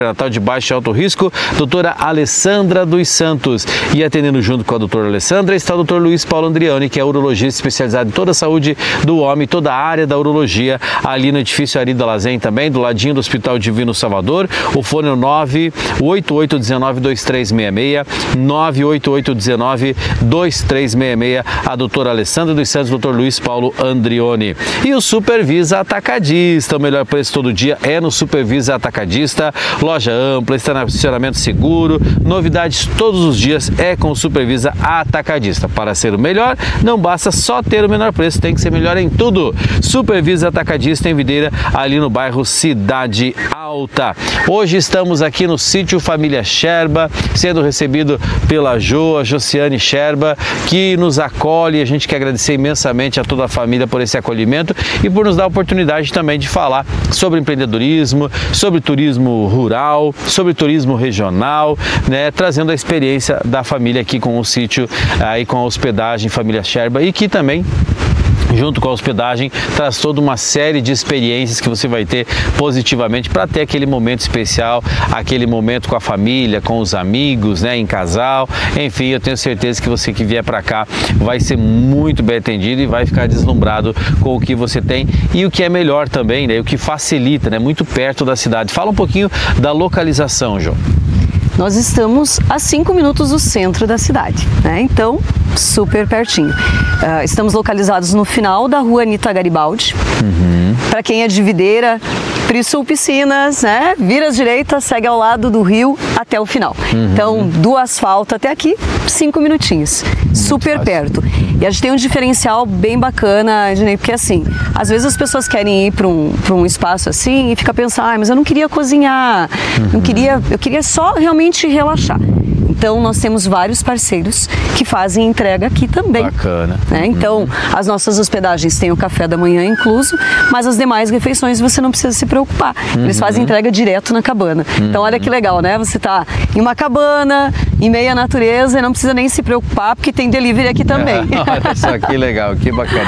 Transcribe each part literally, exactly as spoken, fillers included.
Natal de baixo e alto risco, doutora Alessandra dos Santos. E atendendo junto com a doutora Alessandra está o doutor Luiz Paulo Andrioni, que é urologista especializado em toda a saúde do homem, toda a área da urologia, ali no edifício Arida Lazen também, do ladinho do Hospital Divino Salvador. O fone é o nove oito oito um nove dois três seis seis, nove oito oito um nove dois três seis seis, a doutora Alessandra dos Santos, doutor Luiz Paulo Andrioni. E o Supervisa Atacadista, o melhor preço todo dia é no Supervisa Atacadista. Loja ampla, estacionamento seguro, novidades todos os dias é com o Supervisa Atacadista. Para ser o melhor, não basta só ter o menor preço, tem que ser melhor em tudo. Supervisa Atacadista em Videira, ali no bairro Cidade Alta. Hoje estamos aqui no sítio Família Scherba, sendo recebido pela Jo, a Josiane Scherba, que nos acolhe. A gente quer agradecer imensamente a toda a família por esse acolhimento e por nos dar a oportunidade também de falar sobre empreendedorismo, sobre turismo rural, sobre turismo regional, né, trazendo a experiência da família aqui com o sítio aí com a hospedagem Família Scherba, e que também, junto com a hospedagem, traz toda uma série de experiências que você vai ter positivamente para ter aquele momento especial, aquele momento com a família, com os amigos, né, em casal. Enfim, eu tenho certeza que você que vier para cá vai ser muito bem atendido e vai ficar deslumbrado com o que você tem e o que é melhor também, né, o que facilita, né, muito perto da cidade. Fala um pouquinho da localização, João. Nós estamos a cinco minutos do centro da cidade, né? Então, super pertinho. Uh, estamos localizados no final da rua Anita Garibaldi. Uhum. Para quem é de Videira, Trisul Piscinas, né? Vira à direita, segue ao lado do rio até o final. Uhum. Então, do asfalto até aqui, cinco minutinhos. Muito super fácil. Perto. E a gente tem um diferencial bem bacana, Ednei, porque assim, às vezes as pessoas querem ir para um, para um espaço assim e fica pensando, ah, mas eu não queria cozinhar, uhum. não queria, eu queria só realmente relaxar. Então, nós temos vários parceiros que fazem entrega aqui também. Bacana. Né? Então, uhum. as nossas hospedagens têm o café da manhã incluso, mas as demais refeições você não precisa se preocupar. Uhum. Eles fazem entrega direto na cabana. Uhum. Então, olha que legal, né? Você está em uma cabana, em meia natureza, e não precisa nem se preocupar, porque tem delivery aqui também. Olha só que legal, que bacana.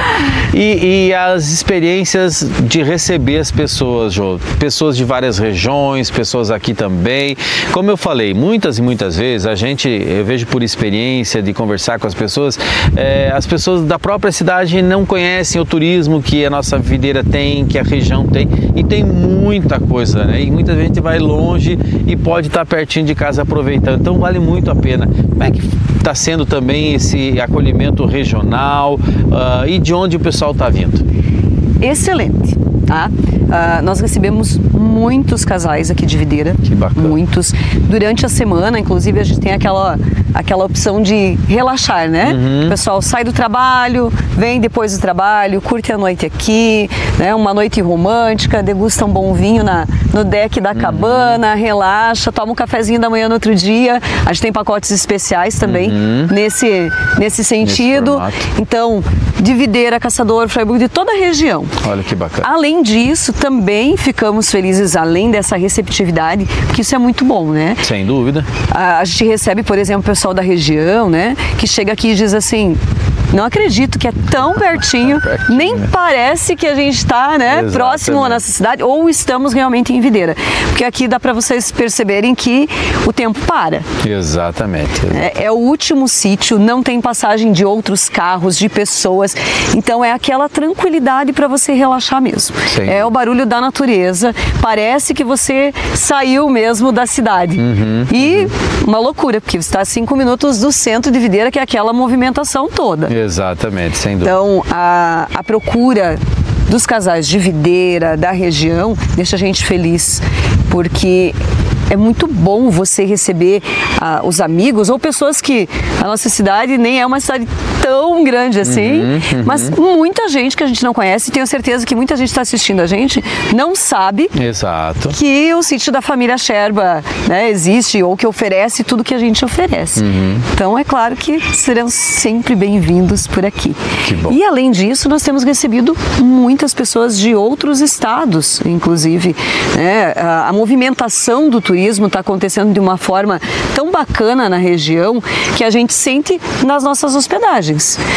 E, e as experiências de receber as pessoas, Jô? Pessoas de várias regiões, pessoas aqui também. Como eu falei, muitas e muitas vezes a gente, eu vejo por experiência de conversar com as pessoas, é, as pessoas da própria cidade não conhecem o turismo que a nossa Videira tem, que a região tem, e tem muita coisa, né? E muita gente vai longe e pode estar pertinho de casa aproveitando, então vale muito a pena. Como é que está sendo também esse acolhimento regional uh, e de onde o pessoal está vindo? Excelente, tá? Uh, nós recebemos muitos casais aqui de Videira. Que bacana. Muitos. Durante a semana, inclusive, a gente tem aquela, aquela opção de relaxar, né? Uhum. O pessoal sai do trabalho, vem depois do trabalho, curte a noite aqui, né? Uma noite romântica, degusta um bom vinho na, no deck da cabana, uhum. relaxa, toma um cafezinho da manhã no outro dia. A gente tem pacotes especiais também uhum. nesse, nesse sentido. Nesse então, de Videira, Caçador, Fraiburgo, de toda a região. Olha que bacana. Além disso, também ficamos felizes, além dessa receptividade, porque isso é muito bom, né? Sem dúvida. A, a gente recebe, por exemplo, o pessoal da região, né? Que chega aqui e diz assim, não acredito que é tão pertinho, pertinho nem né? parece que a gente está, né, próximo à nossa cidade, ou estamos realmente em Videira. Porque aqui dá para vocês perceberem que o tempo para. Exatamente. exatamente. É, é o último sítio, não tem passagem de outros carros, de pessoas, então é aquela tranquilidade para você relaxar mesmo. Sim. É o barulho da natureza, parece que você saiu mesmo da cidade. Uhum, e uhum. uma loucura, porque você está a cinco minutos do centro de Videira, que é aquela movimentação toda. Exatamente, sem dúvida. Então, a, a procura dos casais de Videira, da região, deixa a gente feliz, porque é muito bom você receber uh, os amigos ou pessoas que a nossa cidade nem é uma cidade tão grande assim, uhum, uhum. mas muita gente que a gente não conhece, tenho certeza que muita gente está assistindo a gente, não sabe Exato. que o sítio da família Scherba, né, existe ou que oferece tudo que a gente oferece. Uhum. Então é claro que serão sempre bem-vindos por aqui. Que bom. E além disso, nós temos recebido muitas pessoas de outros estados, inclusive, né, a, a movimentação do turismo está acontecendo de uma forma tão bacana na região que a gente sente nas nossas hospedagens.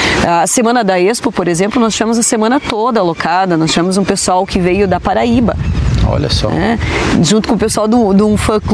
A Semana da Expo, por exemplo, nós tivemos a semana toda alocada, nós tivemos um pessoal que veio da Paraíba. Olha só. Né, junto com o pessoal de um fã-clube